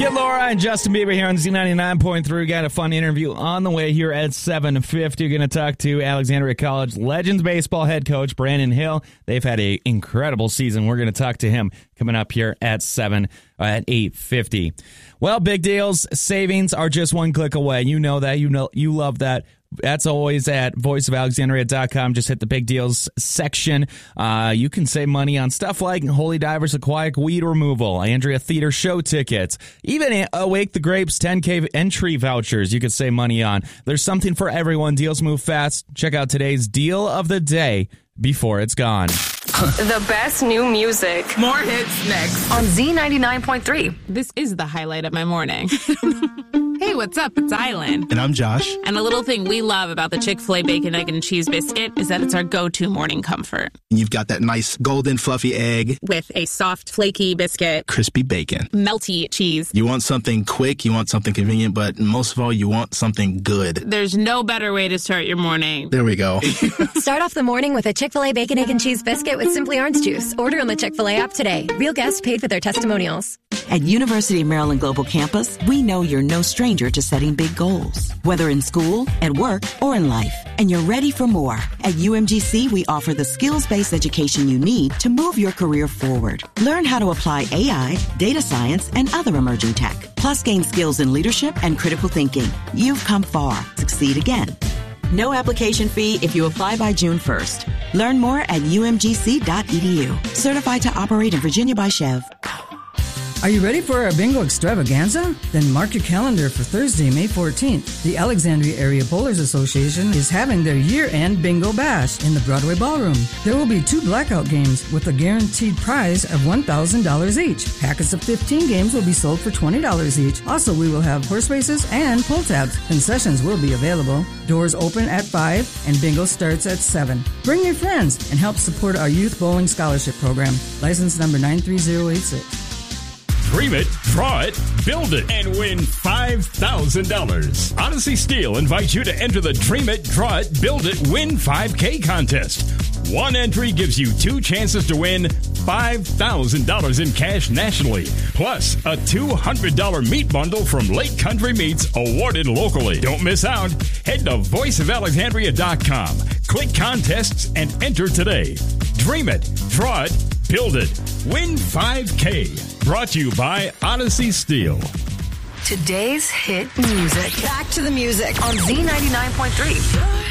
Kid Laura and Justin Bieber here on Z99.3. We got a fun interview on the way here at 7:50. We're going to talk to Alexandria College Legends baseball head coach Brandon Hill. They've had an incredible season. We're going to talk to him coming up here at 8:50. Well, big deals, savings are just one click away. You know that. You love that. That's always at voiceofalexandria.com. Just hit the big deals section. You can save money on stuff like Holy Divers Aquatic Weed Removal, Andrea Theater show tickets, even Awake the Grapes 10K entry vouchers you could save money on. There's something for everyone. Deals move fast. Check out today's deal of the day before it's gone. The best new music. More hits next. On Z99.3. This is the highlight of my morning. Hey, what's up? It's Island. And I'm Josh. And a little thing we love about the Chick-fil-A Bacon, Egg, and Cheese Biscuit is that it's our go-to morning comfort. You've got that nice golden fluffy egg. With a soft, flaky biscuit. Crispy bacon. Melty cheese. You want something quick, you want something convenient, but most of all, you want something good. There's no better way to start your morning. There we go. Start off the morning with a Chick-fil-A Bacon, Egg, and Cheese Biscuit with Simply Orange Juice. Order on the Chick-fil-A app today. Real guests paid for their testimonials. At University of Maryland Global Campus, we know you're no stranger to setting big goals, whether in school, at work, or in life. And you're ready for more. At UMGC, we offer the skills-based education you need to move your career forward. Learn how to apply AI, data science, and other emerging tech. Plus, gain skills in leadership and critical thinking. You've come far. Succeed again. No application fee if you apply by June 1st. Learn more at umgc.edu. Certified to operate in Virginia by Chev. Are you ready for our bingo extravaganza? Then mark your calendar for Thursday, May 14th. The Alexandria Area Bowlers Association is having their year-end bingo bash in the Broadway Ballroom. There will be 2 blackout games with a guaranteed prize of $1,000 each. Packets of 15 games will be sold for $20 each. Also, we will have horse races and pull tabs. Concessions will be available. Doors open at 5 and bingo starts at 7. Bring your friends and help support our Youth Bowling Scholarship Program. License number 93086. Dream it, draw it, build it, and win $5,000. Odyssey Steel invites you to enter the Dream It, Draw It, Build It, Win 5K contest. One entry gives you 2 chances to win $5,000 in cash nationally, plus a $200 meat bundle from Lake Country Meats awarded locally. Don't miss out. Head to voiceofalexandria.com, click contests, and enter today. Dream it, draw it, build it, win 5K. Brought to you by Odyssey Steel. Today's hit music. Back to the music on Z99.3.